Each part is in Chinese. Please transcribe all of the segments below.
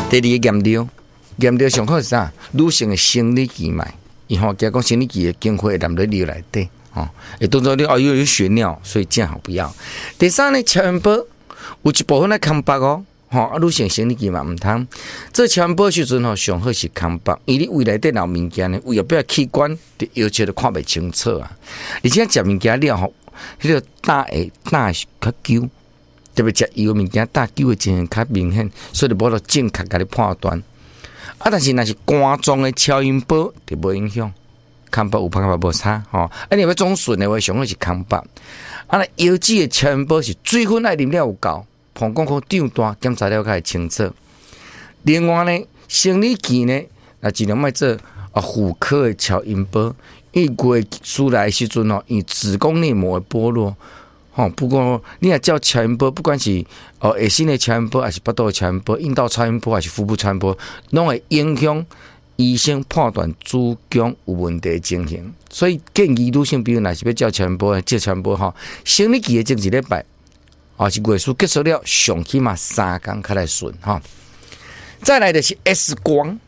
第二个验尿上好是啥？女性的生理期嘛，伊吼加讲生理期的经血淋在尿内底，吼，会当作你有血尿，所以最好不要。第三呢，超音波有一部分咧空白哦，吼，女性生理期嘛唔通。做超音波时阵吼，上好是空白，因为你胃内底有物件呢，胃后壁器官的要求都看袂清楚啊。而且食物件了吼，迄个胆是较久。特别食油物件，大酒的情形较明显，所以就无得正确甲你判断。啊，但是若是肝脏的超音波就无影响，空白有空白无差吼。啊，你要总顺的话，上好是空白。啊，那腰子的超音波是水分爱啉了有够，膀胱孔长大，检查了较会清楚。另外呢，生理期呢，那尽量莫做妇科的超音波，因为月出来的时阵吼，因子宫内膜的剥落。不过你若照超音波，不管是下身的超音波，还是腹肚的超音波、阴道超音波，还是腹部超音波，拢会影响医生判断子宫有问题的情形。所以建议女性朋友若是要照超音波，照超音波吼，生理期的前一礼拜，是月事结束了，上起码3天较来顺哈。再来的是 X 光，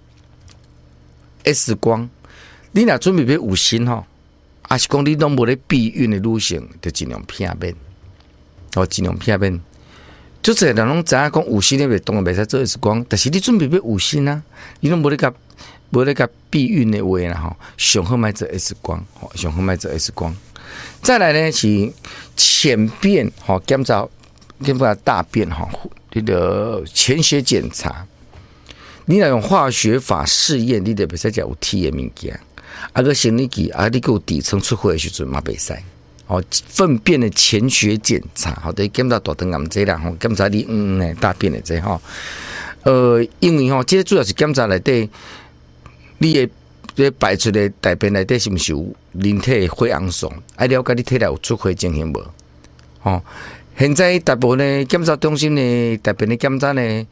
你若准备要有心吼。还是讲你拢无咧避孕的女性，就尽量避免，尽量避免。就是人拢知影讲有心的当然袂使做 X 光，但是你准备要有心啊，你拢无咧甲避孕的话啦吼，上好莫做 X 光，上好莫做 X 光。再来呢是浅便检查大便你的潜血检查，你若用化学法试验，你就袂使食有铁的物件。个生理期你有底层出血的时阵嘛袂使。粪便的潜血检查，对检查大肠癌这啦，检查你大便的这因为这主要是检查内底你的排出的大便内底是毋是有人体的血红素，了解你体内有出血情形无？现在大部分的检查中心的大便的检查呢，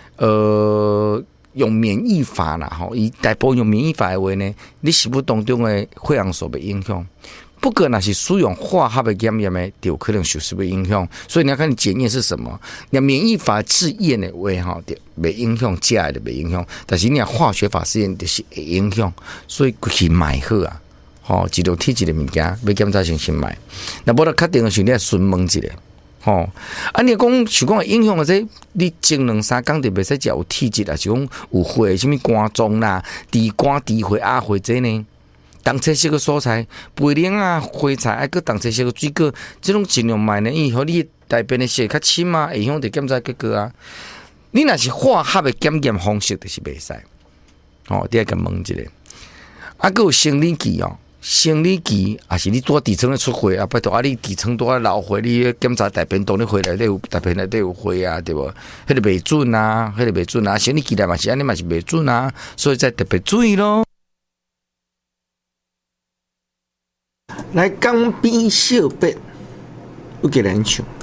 用免疫法啦，以大部分用免疫法的话呢，你食物当中的血红素被影响。不过那是使用化学的检验呢，就可能受受影响。所以你要看你检验是什么。你免疫法试验的话就袂影响，食的就袂影响。但是你化学法试验就是会影响，所以去买好啊，一路体质的物件要检查先买。那无得确定的时候，你要询问一下。你讲是讲影响这，你前2-3天就袂使食有体质啊，是讲有血，什么肝脏啦、低肝、低血、压血这呢？动菜色个蔬菜、肥奶啊、花菜，还个动菜色个水果，这种尽量买呢，以后你大便的血较深啊，会影响到检查结果啊。你若是化学的检验方式，就是袂使。第二个问一下，还有生理期生理期也是你多底层的出血啊，拜托你底层多老血，你检查大便当你血内底有大便内底有血啊，对无？迄个袂准啊，生理期来嘛是安尼嘛是袂准啊，所以再特别注意咯。来江边小便，有几人唱？